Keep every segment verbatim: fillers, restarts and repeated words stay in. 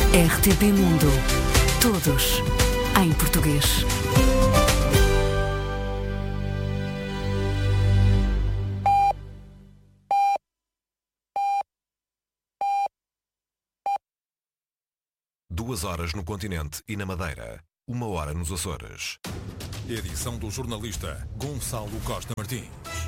R T P Mundo. Todos em português. Duas horas no continente e na Madeira. Uma hora nos Açores. Edição do jornalista Gonçalo Costa Martins.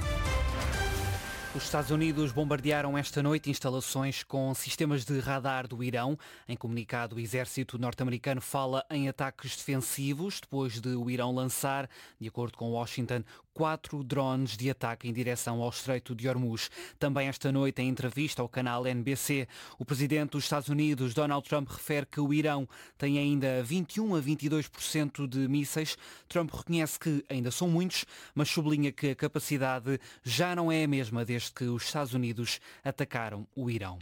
Os Estados Unidos bombardearam esta noite instalações com sistemas de radar do Irão. Em comunicado, o exército norte-americano fala em ataques defensivos, depois de o Irão lançar, de acordo com Washington, quatro drones de ataque em direção ao Estreito de Hormuz. Também esta noite, em entrevista ao canal N B C, o presidente dos Estados Unidos, Donald Trump, refere que o Irão tem ainda vinte e um a vinte e dois por cento de mísseis. Trump reconhece que ainda são muitos, mas sublinha que a capacidade já não é a mesma desde que os Estados Unidos atacaram o Irão.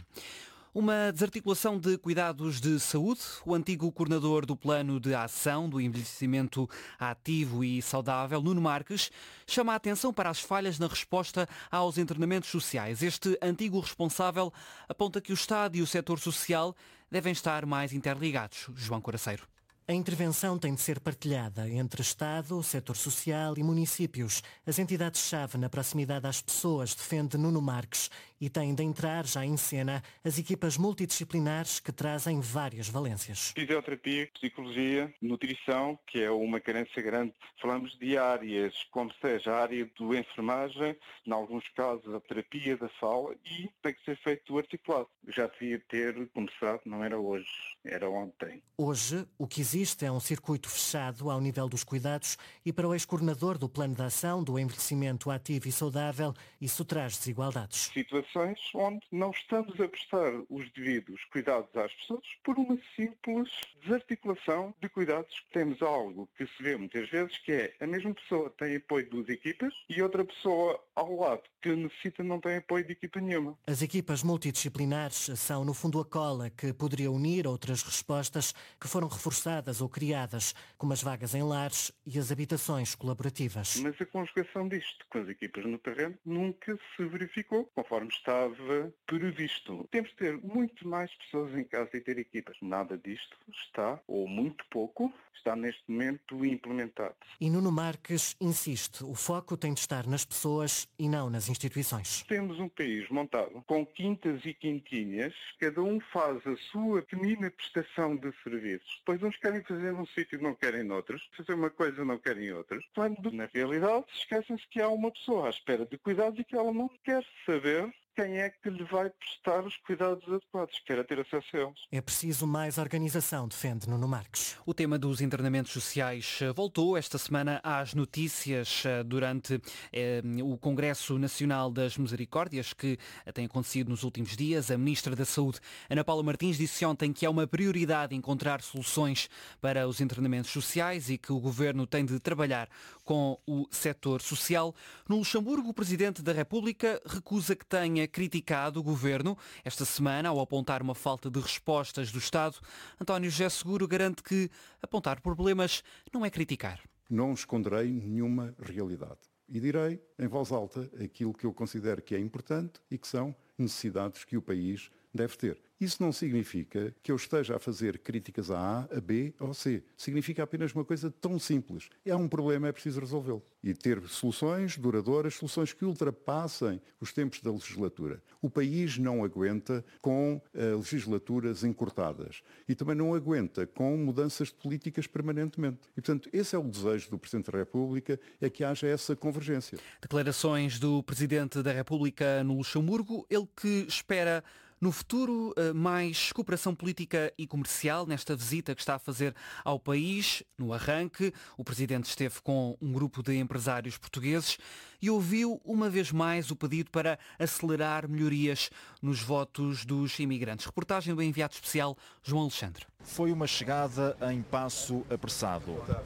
Uma desarticulação de cuidados de saúde. O antigo coordenador do Plano de Ação do Envelhecimento Ativo e Saudável, Nuno Marques, chama a atenção para as falhas na resposta aos internamentos sociais. Este antigo responsável aponta que o Estado e o setor social devem estar mais interligados. João Coraceiro. A intervenção tem de ser partilhada entre Estado, setor social e municípios. As entidades-chave na proximidade às pessoas, defende Nuno Marques, e têm de entrar já em cena as equipas multidisciplinares que trazem várias valências. Fisioterapia, psicologia, nutrição, que é uma carência grande. Falamos de áreas, como seja a área do enfermagem, em alguns casos a terapia da fala, e tem que ser feito articulado. Já devia ter começado, não era hoje, era ontem. Hoje, o que existe é um circuito fechado ao nível dos cuidados e para o ex-coordenador do Plano de Ação do Envelhecimento Ativo e Saudável, isso traz desigualdades. Situações onde não estamos a prestar os devidos cuidados às pessoas por uma simples desarticulação de cuidados. Temos algo que se vê muitas vezes, que é a mesma pessoa tem apoio de duas equipas e outra pessoa ao lado que necessita não tem apoio de equipa nenhuma. As equipas multidisciplinares são, no fundo, a cola que poderia unir outras respostas que foram reforçadas ou criadas, como as vagas em lares e as habitações colaborativas. Mas a conjugação disto com as equipas no terreno nunca se verificou conforme estava previsto. Temos de ter muito mais pessoas em casa e ter equipas. Nada disto está, ou muito pouco, está neste momento implementado. E Nuno Marques insiste, o foco tem de estar nas pessoas e não nas instituições. Temos um país montado com quintas e quintinhas, cada um faz a sua pequenina prestação de serviços. Depois uns querem fazer num sítio e não querem noutros, fazer uma coisa e não querem outras. Quando, na realidade, esquecem-se que há uma pessoa à espera de cuidados e que ela não quer saber quem é que lhe vai prestar os cuidados adequados, quer ter acesso a eles. É preciso mais organização, defende Nuno Marques. O tema dos internamentos sociais voltou esta semana às notícias durante eh, o Congresso Nacional das Misericórdias, que tem acontecido nos últimos dias. A Ministra da Saúde, Ana Paula Martins, disse ontem que é uma prioridade encontrar soluções para os internamentos sociais e que o Governo tem de trabalhar com o setor social. No Luxemburgo, o Presidente da República recusa que tenha criticado o Governo esta semana ao apontar uma falta de respostas do Estado. António José Seguro garante que apontar problemas não é criticar. Não esconderei nenhuma realidade e direi em voz alta aquilo que eu considero que é importante e que são necessidades que o país deve ter. Isso não significa que eu esteja a fazer críticas a A, a B ou a C. Significa apenas uma coisa tão simples. É um problema, é preciso resolvê-lo. E ter soluções duradouras, soluções que ultrapassem os tempos da legislatura. O país não aguenta com uh, legislaturas encurtadas. E também não aguenta com mudanças de políticas permanentemente. E, portanto, esse é o desejo do Presidente da República, é que haja essa convergência. Declarações do Presidente da República no Luxemburgo, ele que espera no futuro mais cooperação política e comercial nesta visita que está a fazer ao país. No arranque, o Presidente esteve com um grupo de empresários portugueses e ouviu uma vez mais o pedido para acelerar melhorias nos votos dos imigrantes. Reportagem do enviado especial João Alexandre. Foi uma chegada em passo apressado.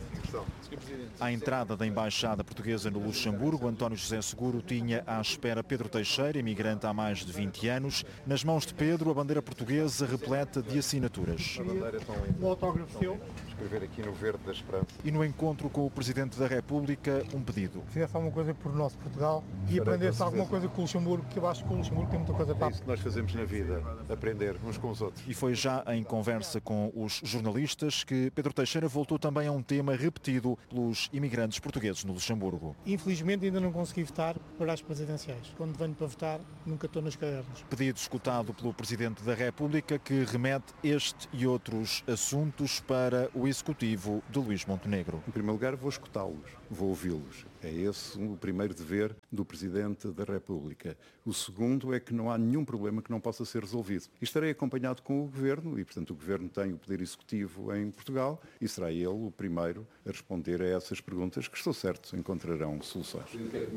À entrada da Embaixada Portuguesa no Luxemburgo, António José Seguro tinha à espera Pedro Teixeira, imigrante há mais de vinte anos. Nas mãos de Pedro, a bandeira portuguesa repleta de assinaturas. A bandeira tão linda. O autógrafo seu. Escrever aqui no verde da esperança. E no encontro com o Presidente da República, um pedido. Fizesse alguma coisa por nosso Portugal e aprendesse alguma coisa com o Luxemburgo, que eu acho que o Luxemburgo tem muita coisa para... É isso que nós fazemos na vida, aprender uns com os outros. E foi já em conversa com com os jornalistas que Pedro Teixeira voltou também a um tema repetido pelos imigrantes portugueses no Luxemburgo. Infelizmente ainda não consegui votar para as presidenciais. Quando venho para votar, nunca estou nas cadernas. Pedido escutado pelo Presidente da República, que remete este e outros assuntos para o Executivo de Luís Montenegro. Em primeiro lugar, vou escutá-los, vou ouvi-los. É esse o primeiro dever do Presidente da República. O segundo é que não há nenhum problema que não possa ser resolvido. E estarei acompanhado com o Governo, e portanto o Governo tem o poder executivo em Portugal, e será ele o primeiro a responder a essas perguntas, que estou certo encontrarão soluções.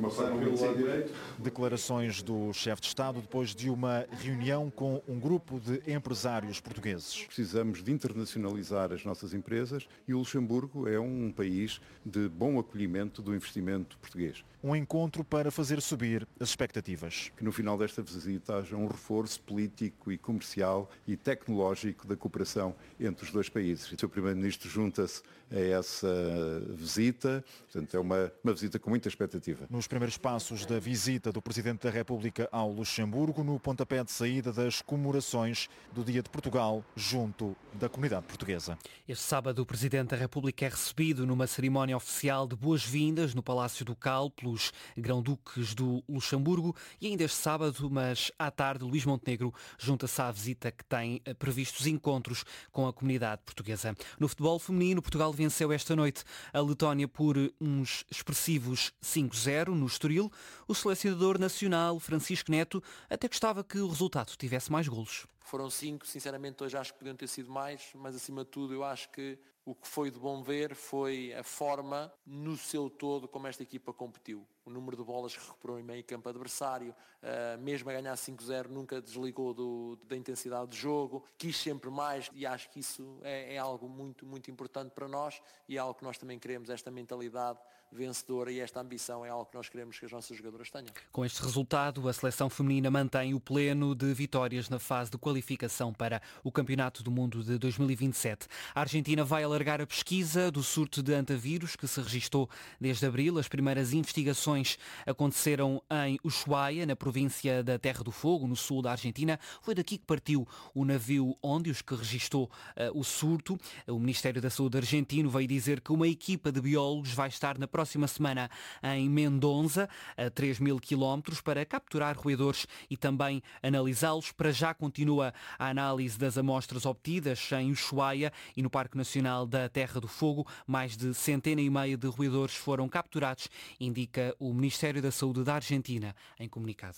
Declarações do chefe de Estado depois de uma reunião com um grupo de empresários portugueses. Precisamos de internacionalizar as nossas empresas e o Luxemburgo é um país de bom acolhimento do investimento português. Um encontro para fazer subir as expectativas. Que no final desta visita haja um reforço político e comercial e tecnológico da cooperação entre os dois países. O seu Primeiro-Ministro junta-se a essa visita, portanto é uma, uma visita com muita expectativa. Nos primeiros passos da visita do Presidente da República ao Luxemburgo, no pontapé de saída das comemorações do Dia de Portugal junto da comunidade portuguesa. Este sábado o Presidente da República é recebido numa cerimónia oficial de boas-vindas no Palácio Ducal pelos Grão-Duques do Luxemburgo e ainda este sábado, mas à tarde, Luís Montenegro junta-se à visita que tem previstos encontros com a comunidade portuguesa. No futebol feminino, Portugal venceu esta noite a Letónia por uns expressivos cinco a zero no Estoril. O selecionador nacional, Francisco Neto, até gostava que o resultado tivesse mais golos. Foram cinco, sinceramente hoje acho que podiam ter sido mais, mas acima de tudo eu acho que o que foi de bom ver foi a forma no seu todo como esta equipa competiu. O número de bolas que recuperou em meio campo adversário, uh, mesmo a ganhar cinco a zero, nunca desligou do, da intensidade do jogo, quis sempre mais e acho que isso é, é algo muito, muito importante para nós e é algo que nós também queremos, esta mentalidade vencedora e esta ambição é algo que nós queremos que as nossas jogadoras tenham. Com este resultado, a seleção feminina mantém o pleno de vitórias na fase de qualificação para o Campeonato do Mundo de dois mil e vinte e sete. A Argentina vai alargar a pesquisa do surto de antavírus que se registou desde abril. As primeiras investigações aconteceram em Ushuaia, na província da Terra do Fogo, no sul da Argentina. Foi daqui que partiu o navio Óndios que registou uh, o surto. O Ministério da Saúde argentino veio dizer que uma equipa de biólogos vai estar na próxima semana em Mendonça, a três mil quilómetros, para capturar roedores e também analisá-los. Para já continua a análise das amostras obtidas em Ushuaia e no Parque Nacional da Terra do Fogo. Mais de centena e meia de roedores foram capturados, indica o Ministério da Saúde da Argentina em comunicado.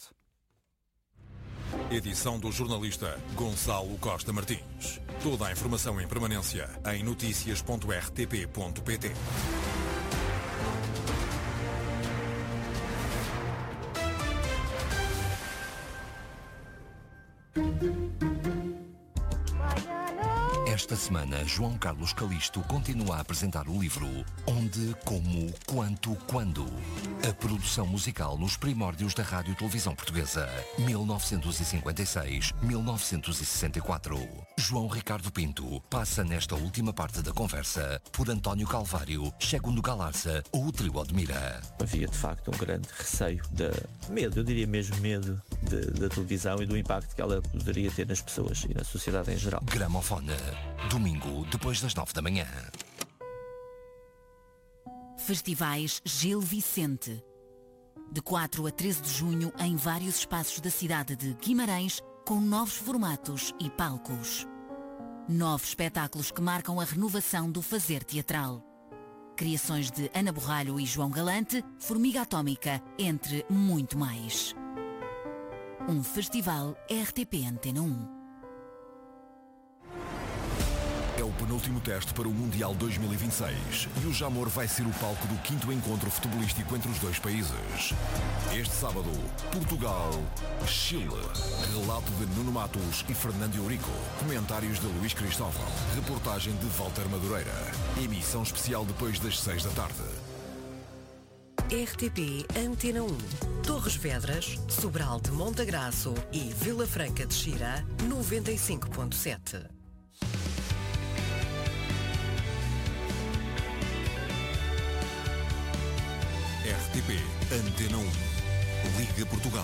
Edição do jornalista Gonçalo Costa Martins. Toda a informação em permanência em notícias ponto r t p ponto p t. Esta semana, João Carlos Calisto continua a apresentar o livro Onde, Como, Quanto, Quando. A produção musical nos primórdios da Rádio e Televisão Portuguesa, mil novecentos e cinquenta e seis a mil novecentos e sessenta e quatro. João Ricardo Pinto passa nesta última parte da conversa por António Calvário, Segundo Galarza ou o Trio Odmira. Havia de facto um grande receio, de medo, eu diria mesmo medo de, da televisão e do impacto que ela poderia ter nas pessoas e na sociedade em geral. Gramofone, domingo depois das nove da manhã. Festivais Gil Vicente. De quatro a treze de junho em vários espaços da cidade de Guimarães, com novos formatos e palcos. Nove espetáculos que marcam a renovação do fazer teatral. Criações de Ana Borralho e João Galante, Formiga Atómica, entre muito mais. Um festival R T P Antena um. É o penúltimo teste para o Mundial dois mil e vinte e seis e o Jamor vai ser o palco do quinto encontro futebolístico entre os dois países. Este sábado, Portugal, Chile. Relato de Nuno Matos e Fernando Eurico. Comentários de Luís Cristóvão. Reportagem de Walter Madureira. Emissão especial depois das seis da tarde. R T P Antena um. Torres Vedras, Sobral de Montagraço e Vila Franca de Xira, noventa e cinco ponto sete. R T P Antena um. Liga Portugal.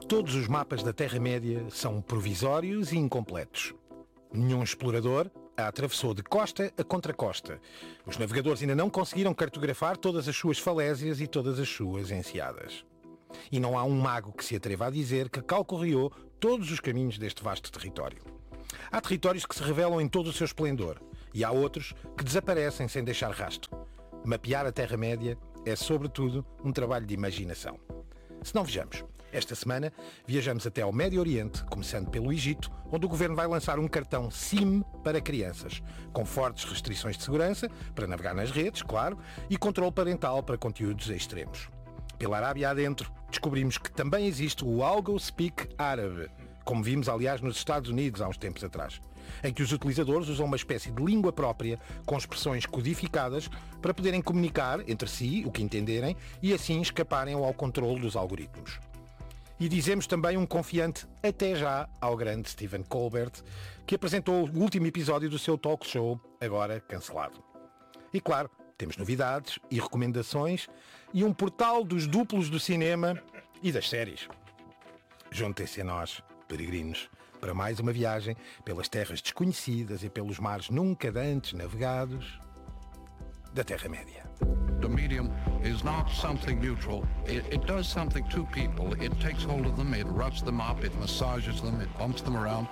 Todos os mapas da Terra-média são provisórios e incompletos. Nenhum explorador a atravessou de costa a contracosta. Os navegadores ainda não conseguiram cartografar todas as suas falésias e todas as suas enseadas. E não há um mago que se atreva a dizer que calcorreou todos os caminhos deste vasto território. Há territórios que se revelam em todo o seu esplendor e há outros que desaparecem sem deixar rastro. Mapear a Terra-média é, sobretudo, um trabalho de imaginação. Se não vejamos, esta semana viajamos até ao Médio Oriente, começando pelo Egito, onde o governo vai lançar um cartão SIM para crianças, com fortes restrições de segurança, para navegar nas redes, claro, e controle parental para conteúdos extremos. Pela Arábia adentro, descobrimimos que também existe o Algo Speak árabe, como vimos, aliás, nos Estados Unidos há uns tempos atrás, em que os utilizadores usam uma espécie de língua própria, com expressões codificadas, para poderem comunicar entre si o que entenderem e assim escaparem ao controle dos algoritmos. E dizemos também um confiante até já ao grande Stephen Colbert, que apresentou o último episódio do seu talk show, agora cancelado. E claro, temos novidades e recomendações e um portal dos duplos do cinema e das séries. Juntem-se a nós, peregrinos, para mais uma viagem pelas terras desconhecidas e pelos mares nunca antes navegados da Terra-média. The medium is not something neutral. It, it does something to people. It takes hold of them, it roughs them up, it massages them, it bumps them around.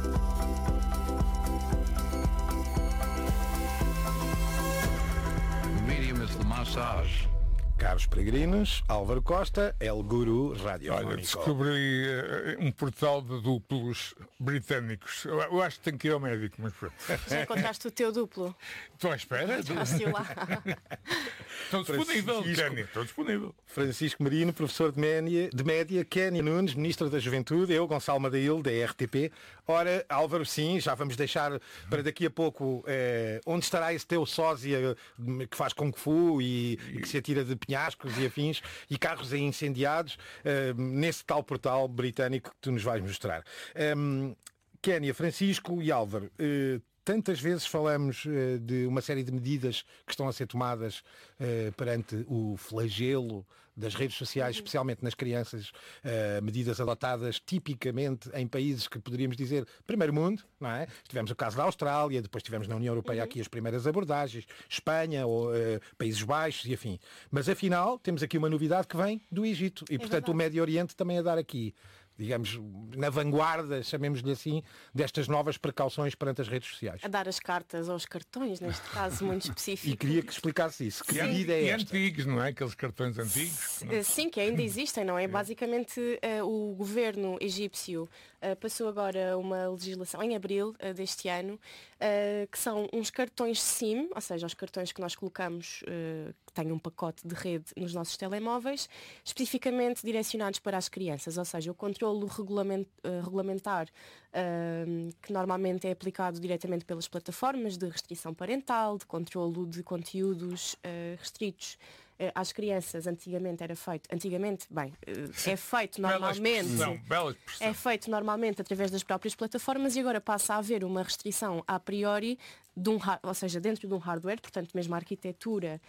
The medium is the massage. Caros peregrinos, Álvaro Costa, El Guru Radiofónico. Olha, descobri uh, um portal de duplos britânicos. Eu, eu acho que tenho que ir ao médico, mas pronto. Já encontraste o teu duplo? Estou à espera. Estás lá. Estou disponível, Kénia, estou disponível. Francisco Marino, professor de média, de média, Kénia Nunes, Ministro da Juventude, eu, Gonçalo Madail, da R T P. Ora, Álvaro, sim, já vamos deixar para daqui a pouco eh, onde estará esse teu sósia que faz Kung Fu e, e que se atira de penhascos e afins e carros aí incendiados eh, nesse tal portal britânico que tu nos vais mostrar. Um, Kénia, Francisco e Álvaro, eh, tantas vezes falamos uh, de uma série de medidas que estão a ser tomadas uh, perante o flagelo das redes sociais, especialmente nas crianças, uh, medidas adotadas tipicamente em países que poderíamos dizer primeiro mundo, não é? Tivemos o caso da Austrália, depois tivemos na União Europeia aqui as primeiras abordagens, Espanha, ou, uh, Países Baixos e afim. Mas afinal temos aqui uma novidade que vem do Egito e, portanto, o Médio Oriente também a dar aqui, digamos, na vanguarda, chamemos-lhe assim, destas novas precauções perante as redes sociais. A dar as cartas aos cartões, neste caso muito específico. E queria que explicasse isso. Que medida é esta? E antigos, não é? Aqueles cartões antigos. Não? Sim, que ainda existem, não é? Basicamente, uh, o governo egípcio uh, passou agora uma legislação em abril uh, deste ano, uh, que são uns cartões SIM, ou seja, os cartões que nós colocamos, uh, que têm um pacote de rede nos nossos telemóveis, especificamente direcionados para as crianças, ou seja, o controle Regulament, uh, regulamentar uh, que normalmente é aplicado diretamente pelas plataformas de restrição parental, de controlo de conteúdos uh, restritos uh, às crianças. Antigamente era feito, antigamente, bem, uh, é feito normalmente é feito normalmente através das próprias plataformas e agora passa a haver uma restrição a priori de um, ou seja, dentro de um hardware, portanto mesmo a arquitetura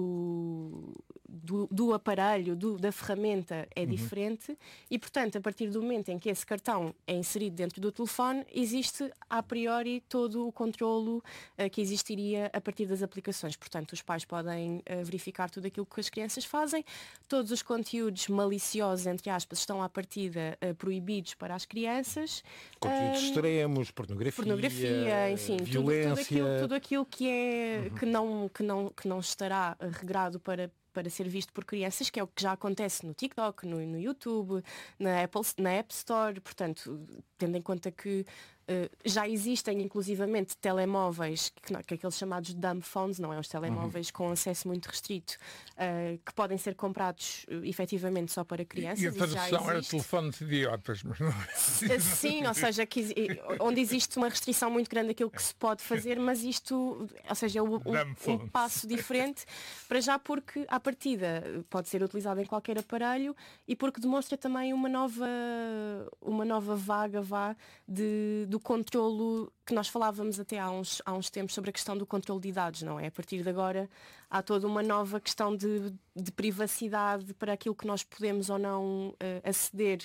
do, do, do aparelho, do, da ferramenta é uhum. diferente e, portanto, a partir do momento em que esse cartão é inserido dentro do telefone, existe a priori todo o controlo uh, que existiria a partir das aplicações. Portanto, os pais podem uh, verificar tudo aquilo que as crianças fazem, todos os conteúdos maliciosos, entre aspas, estão à partida uh, proibidos para as crianças. Conteúdos uh, extremos, pornografia, pornografia enfim, violência. Tudo, tudo aquilo, tudo aquilo que, é, uhum. que, não, que, não, que não estará regrado para para ser visto por crianças, que é o que já acontece no TikTok, no, no YouTube, na Apple, na App Store, portanto, tendo em conta que uh, já existem inclusivamente telemóveis, que, que aqueles chamados dumb phones, não é? Os telemóveis uhum. com acesso muito restrito, uh, que podem ser comprados uh, efetivamente só para crianças. E a tradução era telefones idiotas, mas não é. Uh, sim, ou seja, que, onde existe uma restrição muito grande daquilo que se pode fazer, mas isto, ou seja, é um, um, um passo diferente, para já porque, à partida pode ser utilizado em qualquer aparelho e porque demonstra também uma nova, uma nova vaga vá, de, do controlo que nós falávamos até há uns, há uns tempos sobre a questão do controlo de dados, não é? A partir de agora há toda uma nova questão de, de privacidade para aquilo que nós podemos ou não uh, aceder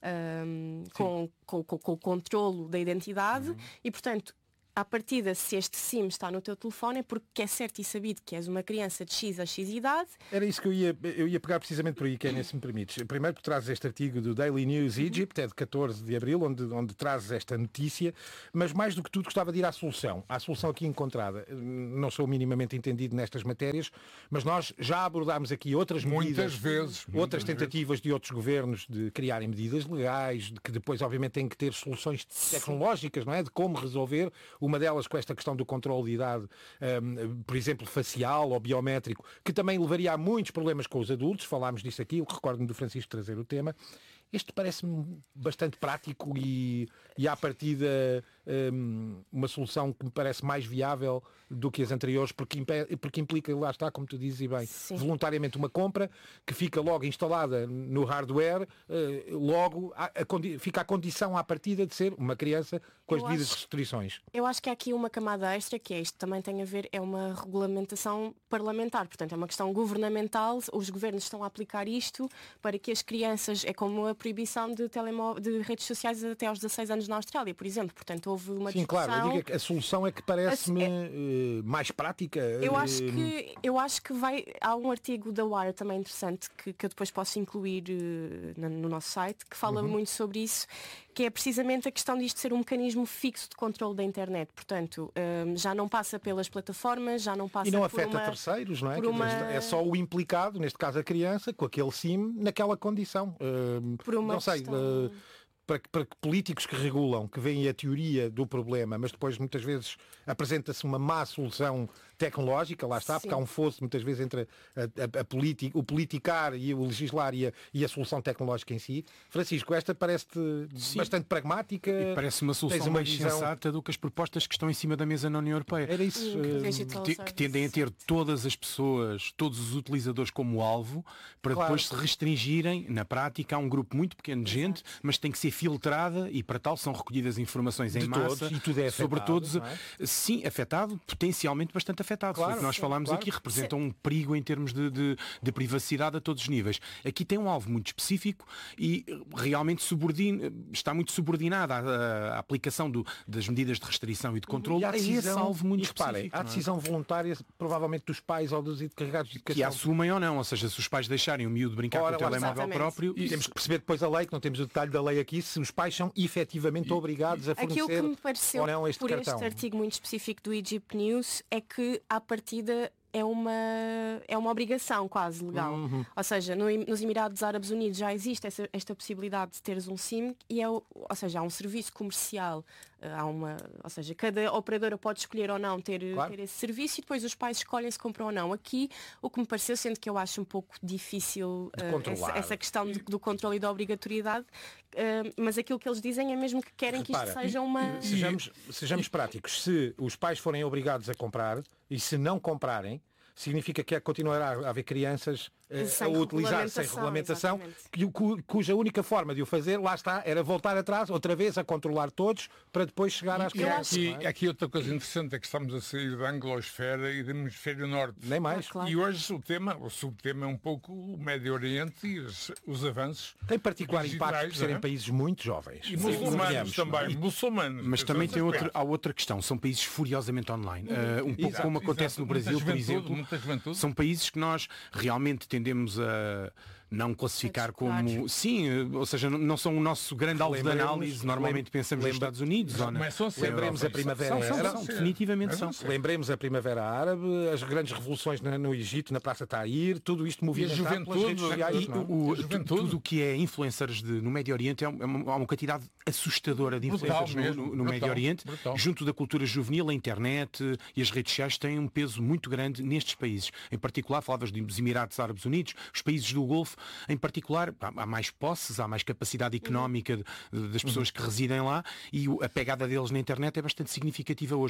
um, com, com, com, com o controlo da identidade uhum. e, portanto, à partida, se este SIM está no teu telefone é porque é certo e sabido que és uma criança de X a X idade. Era isso que eu ia, eu ia pegar precisamente por aí, Kénia, se me permites. Primeiro porque trazes este artigo do Daily News Egypt, é de catorze de abril, onde, onde trazes esta notícia, mas mais do que tudo gostava de ir à solução. À solução aqui encontrada. Não sou minimamente entendido nestas matérias, mas nós já abordámos aqui outras medidas, muitas vezes, outras muitas tentativas vezes. de outros governos de criarem medidas legais, de que depois obviamente têm que ter soluções tecnológicas, não é? De como resolver. Uma delas com esta questão do controle de idade, um, por exemplo, facial ou biométrico, que também levaria a muitos problemas com os adultos. Falámos disso aqui, eu recordo-me do Francisco trazer o tema. Este parece-me bastante prático e, e à partida um, uma solução que me parece mais viável do que as anteriores, porque, porque implica, lá está, como tu dizes e bem, Sim. voluntariamente uma compra que fica logo instalada no hardware, uh, logo a, a condi- fica a condição à partida de ser uma criança com as devidas restrições. Eu acho que há aqui uma camada extra, que é isto também tem a ver, é uma regulamentação parlamentar, portanto é uma questão governamental, os governos estão a aplicar isto para que as crianças, é como a proibição de, telemó- de redes sociais até aos dezasseis anos na Austrália, por exemplo, portanto houve uma Sim, discussão... claro, eu digo que a solução é que parece-me é... mais prática. Eu acho que, eu acho que vai, há um artigo da Wire também interessante que, que eu depois posso incluir uh, no, no nosso site, que fala uhum. muito sobre isso, que é precisamente a questão disto ser um mecanismo fixo de controle da internet. Portanto, um, já não passa pelas plataformas, já não passa E não por afeta uma, terceiros, não é? Uma... É só o implicado, neste caso a criança, com aquele SIM, naquela condição. Um, por uma não sei... questão... Uh, Para, para que políticos que regulam, que veem a teoria do problema, mas depois muitas vezes apresenta-se uma má solução tecnológica, lá está, Sim. porque há um fosso muitas vezes entre a, a, a politi- o politicar e o legislar e a, e a solução tecnológica em si. Francisco, esta parece-te Sim. bastante pragmática. E parece uma solução uma mais visão... sensata do que as propostas que estão em cima da mesa na União Europeia. Era isso. Uh, que, que tendem a ter todas as pessoas, todos os utilizadores como alvo, para claro. depois se restringirem, na prática, há um grupo muito pequeno de gente, Exato. mas tem que ser filtrada e para tal são recolhidas informações em de massa todos, e tudo é afetado, sobre todos. É? Sim, afetado, potencialmente bastante afetado. Claro, foi o que nós sim, falámos claro. aqui, representa sim. um perigo em termos de, de, de privacidade a todos os níveis. Aqui tem um alvo muito específico e realmente subordina, está muito subordinada à, à aplicação do, das medidas de restrição e de controle. E há decisão, esse alvo muito e reparem, específico. Há decisão é? voluntária, provavelmente dos pais ou dos encarregados de educação. Que assumem ou não, ou seja, se os pais deixarem o miúdo brincar Ora, com o telemóvel exatamente. próprio... E temos que perceber depois a lei, que não temos o detalhe da lei aqui, se os pais são efetivamente obrigados a fornecer Aquilo que me pareceu ou não este por cartão. Este artigo muito específico do Egypt News é que, à partida, é uma, é uma obrigação quase legal. Uhum. Ou seja, no, nos Emirados Árabes Unidos já existe essa, esta possibilidade de teres um SIM e é, ou seja, há um serviço comercial, há uma, ou seja, cada operadora pode escolher ou não ter, claro. ter esse serviço e depois os pais escolhem se compram ou não. Aqui, o que me pareceu, sendo que eu acho um pouco difícil uh, essa, essa questão de, do controle e da obrigatoriedade, uh, mas aquilo que eles dizem é mesmo que querem Repara, que isto seja uma... Sejamos, sejamos práticos. Se os pais forem obrigados a comprar e se não comprarem, significa que continuará a haver crianças a utilizar sem regulamentação, cu, cuja única forma de o fazer, lá está, era voltar atrás, outra vez a controlar todos, para depois chegar às crianças. E aqui, é? aqui outra coisa interessante é que estamos a sair da anglosfera e do hemisfério norte. Nem mais. Ah, claro. E hoje o tema, o subtema é um pouco o Médio Oriente e os, os avanços. Tem particular impacto por serem é? países muito jovens. E muçulmanos também, muçulmanos. Mas também tem outra, há outra questão, são países furiosamente online. Uh, um pouco Exato. como acontece Exato. no Brasil, por exemplo. São países que nós realmente tendemos a não classificar como... Sim, ou seja, não são o nosso grande alvo de análise. Normalmente pensamos nos Estados Unidos. Ou na... Lembremos a Primavera Árabe. Definitivamente são. Lembremos a Primavera Árabe, as grandes revoluções no Egito, na Praça Tahrir, tudo isto movimentado pelas redes sociais. Tudo o que é influencers de, no Médio Oriente, há uma, uma quantidade assustadora de influencers no, no, no Médio Oriente. Brutal. Junto da cultura juvenil, a internet e as redes sociais têm um peso muito grande nestes países. Em particular, falavas dos Emirados Árabes Unidos, os países do Golfo, em particular, há mais posses, há mais capacidade económica de, de, das pessoas que residem lá e a pegada deles na internet é bastante significativa hoje.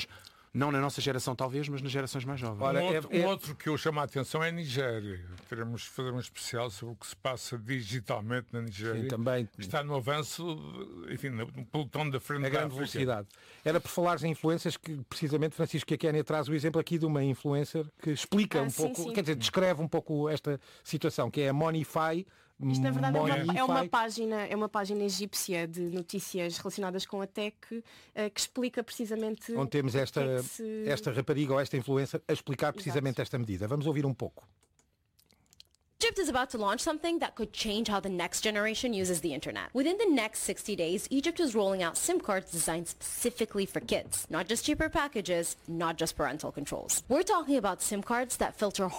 Não na nossa geração talvez, mas nas gerações mais jovens. Ora, um, outro, é, é... um outro que eu chamo a atenção é a Nigéria. Teremos de fazer um especial sobre o que se passa digitalmente na Nigéria. Sim, também. Está no avanço, enfim, no pelotão da frente a da grande África. Velocidade. Era por falares em influências que, precisamente, Francisco, que a Kénia traz o exemplo aqui de uma influencer que explica ah, um sim, pouco, sim. quer dizer, descreve um pouco esta situação, que é a Monify. Isto na verdade é uma, é uma página, é uma página egípcia de notícias relacionadas com a tech uh, que explica precisamente onde temos esta, é se... esta rapariga ou esta influencer a explicar precisamente Exato. Esta medida. Vamos ouvir um pouco. Egypt is about to launch something that could change how the next generation uses the internet. Within the next sixty days, Egypt is rolling out SIM cards designed specifically for kids. Not just cheaper packages, not just parental controls. We're talking about SIM cards that filter